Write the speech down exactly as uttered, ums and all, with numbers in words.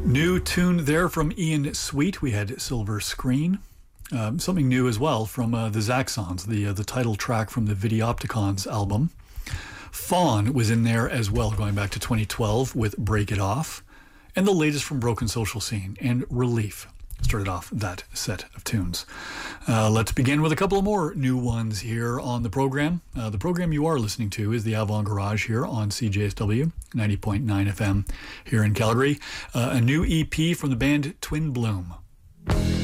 New tune there from Ian Sweet. We had Silver Screen. Um, something new as well from uh, the Zaxxons, the uh, the title track from the Videopticons album. Fawn was in there as well, going back to twenty twelve with Break It Off. And the latest from Broken Social Scene and Relief started off that set of tunes. Uh, let's begin with a couple of more new ones here on the program. Uh, the program you are listening to is the Avant Garage here on C J S W ninety point nine F M here in Calgary. Uh, a new E P from the band Twin Bloom.